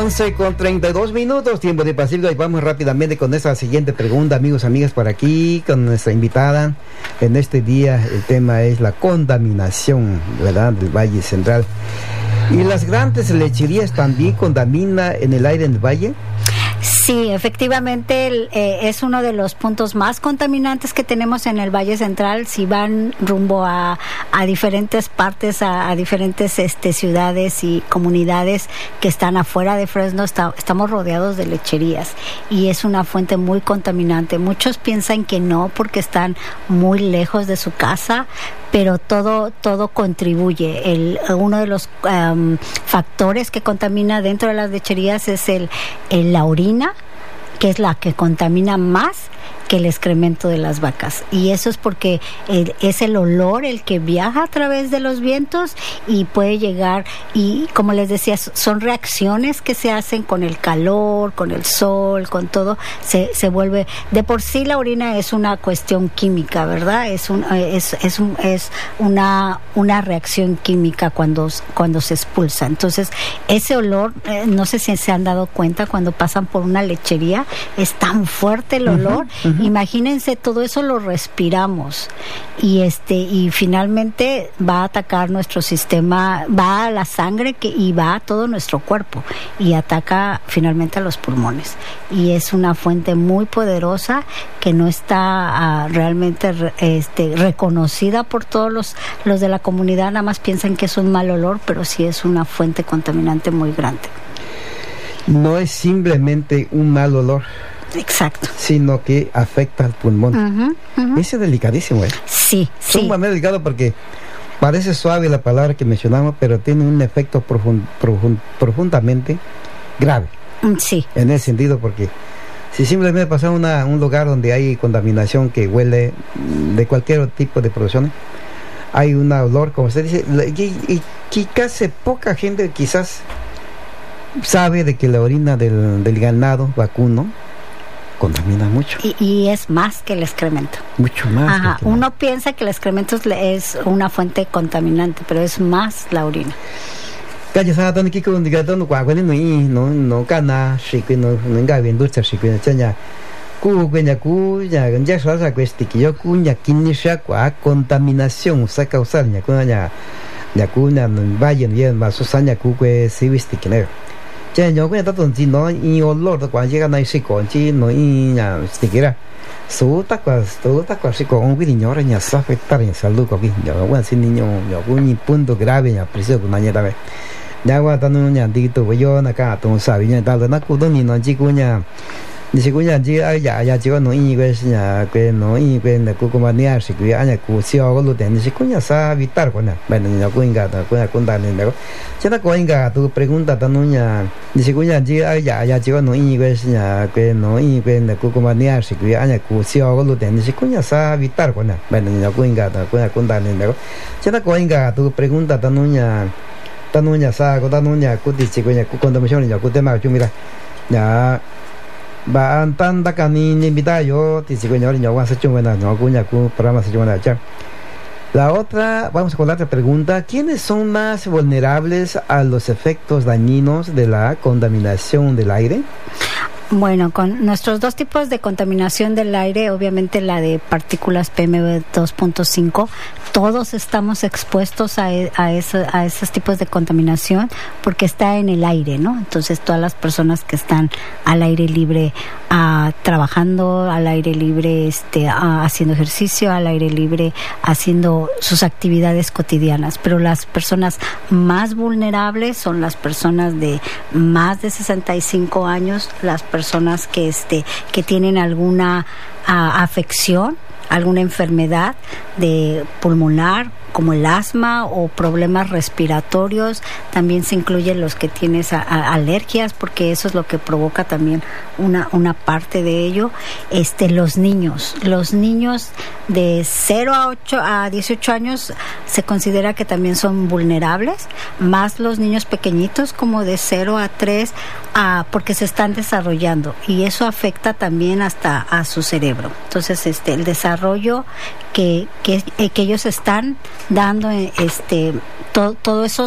11:32, tiempo de Pacífico, y vamos rápidamente con esta siguiente pregunta, amigos, amigas, por aquí, con nuestra invitada. En este día el tema es la contaminación, ¿verdad?, del Valle Central. ¿Y las grandes lecherías también contaminan en el aire en el valle? Sí, efectivamente es uno de los puntos más contaminantes que tenemos en el Valle Central. Si van rumbo a diferentes partes, a diferentes ciudades y comunidades que están afuera de Fresno, estamos rodeados de lecherías y es una fuente muy contaminante. Muchos piensan que no porque están muy lejos de su casa, pero todo contribuye. Uno de los factores que contamina dentro de las lecherías es la orina, que es la que contamina más que el excremento de las vacas, y eso es porque es el olor el que viaja a través de los vientos y puede llegar, y como les decía, son reacciones que se hacen con el calor, con el sol, con todo, se vuelve, de por sí la orina es una cuestión química, ¿verdad? Es una reacción química cuando se expulsa. Entonces ese olor, no sé si se han dado cuenta, cuando pasan por una lechería es tan fuerte el olor. Imagínense, todo eso lo respiramos y finalmente va a atacar nuestro sistema, va a la sangre y va a todo nuestro cuerpo y ataca finalmente a los pulmones, y es una fuente muy poderosa que no está realmente reconocida por todos los de la comunidad. Nada más piensan que es un mal olor, pero sí es una fuente contaminante muy grande. No es simplemente un mal olor. Exacto. Sino que afecta al pulmón. Eso es delicadísimo, ¿eh? Sí, sí. Es un mal delicado porque parece suave la palabra que mencionamos, pero tiene un efecto profundamente grave. Sí. En ese sentido, porque si simplemente pasamos a un lugar donde hay contaminación que huele de cualquier tipo de producción, hay un olor, como usted dice, y casi poca gente quizás sabe de que la orina del ganado vacuno contamina mucho. Y es más que el excremento. Mucho más. Ajá. Uno piensa que el excremento es una fuente contaminante, pero es más la orina. Contaminación se causa ya yo que tanto no y olor cuando llega no hay psicochi no y ya siquiera su tacuas sí con un niño ya se afecta en salud con yo bueno sin niño yo un punto grave ya presión con año también ya va dando un dito yo acá todo sabe ya tal na cudo ni no chicuña ni chicuña ya chico no y que no y que de cucumania si que aña cucio con lo de ni chicuña sa vitar con bueno ni cuinga con contar ni luego ya cuinga tu pregunta tanuña ni chicuña ya chico no y que no y que de cucumania si que aña cucio con lo de ni chicuña sa vitar con bueno ni cuinga con contar ni luego ya cuinga tu pregunta tanuña sa con tanuña cuti chicuña cuando me llaman ya cutema yo mira ya ba tanda kani invita yo tisicoñor yo vas a hacer buena no cuña cu programa se llama ya. La otra, vamos con la otra pregunta: ¿quiénes son más vulnerables a los efectos dañinos de la contaminación del aire? Bueno, con nuestros dos tipos de contaminación del aire, obviamente la de partículas PM2.5, todos estamos expuestos a esos tipos de contaminación porque está en el aire, ¿no? Entonces todas las personas que están al aire libre trabajando, al aire libre haciendo ejercicio, al aire libre haciendo sus actividades cotidianas, pero las personas más vulnerables son las personas de más de 65 años, las personas que tienen alguna afección, alguna enfermedad de pulmonar, como el asma o problemas respiratorios. También se incluyen los que tienes alergias, porque eso es lo que provoca también una parte de ello. Los niños de 0 a 18 años se considera que también son vulnerables, más los niños pequeñitos como de 0 a 3, porque se están desarrollando, y eso afecta también hasta a su cerebro. Entonces el desarrollo que ellos están dando, todo eso